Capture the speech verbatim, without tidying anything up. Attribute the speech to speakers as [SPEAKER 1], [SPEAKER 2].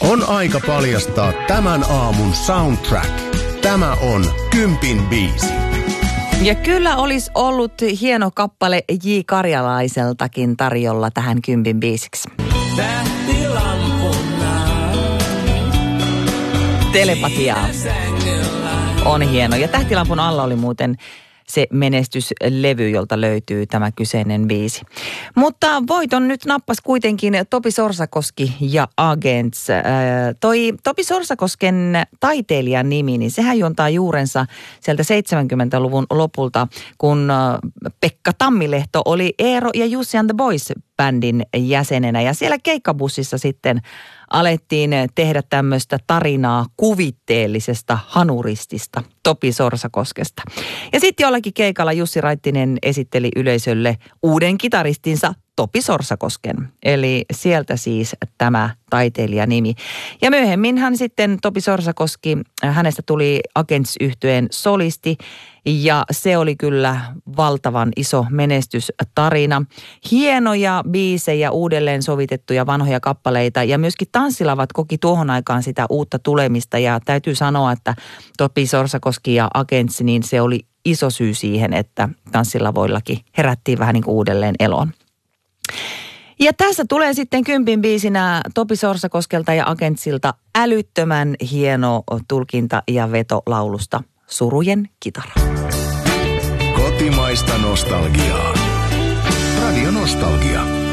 [SPEAKER 1] On aika paljastaa tämän aamun soundtrack. Tämä on Kympin biisi.
[SPEAKER 2] Ja kyllä olisi ollut hieno kappale J. Karjalaiseltakin tarjolla tähän Kympin biisiksi. Telepatiaa on hieno. Ja Tähtilampun alla oli muuten se menestyslevy, jolta löytyy tämä kyseinen biisi. Mutta voiton nyt nappas kuitenkin Topi Sorsakoski ja Agents. Äh, toi Topi Sorsakosken taiteilijan nimi, niin sehän juontaa juurensa sieltä seitsemänkymmentäluvun lopulta, kun äh, Pekka Tammilehto oli Eero ja Jussi and the Boys-bändin jäsenenä. Ja siellä keikkabussissa sitten alettiin tehdä tämmöistä tarinaa kuvitteellisesta hanuristista, Topi Sorsakoskesta. Ja sitten jollakin keikalla Jussi Raittinen esitteli yleisölle uuden kitaristinsa Topi Sorsakosken. Eli sieltä siis tämä taiteilijanimi. Ja myöhemminhän sitten Topi Sorsakoski, hänestä tuli Agents-yhtyeen solisti. Ja se oli kyllä valtavan iso menestystarina. Hienoja biisejä, uudelleen sovitettuja vanhoja kappaleita ja myöskin tanssilavat koki tuohon aikaan sitä uutta tulemista. Ja täytyy sanoa, että Topi Sorsakoski ja Agents, niin se oli iso syy siihen, että tanssilavoillakin herättiin vähän niin kuin uudelleen eloon. Ja tässä tulee sitten Kympin biisinä Topi Sorsakoskelta ja Agentsilta älyttömän hieno tulkinta ja veto laulusta Surujen kitara.
[SPEAKER 1] Kotimaista nostalgiaa. Radio Nostalgia.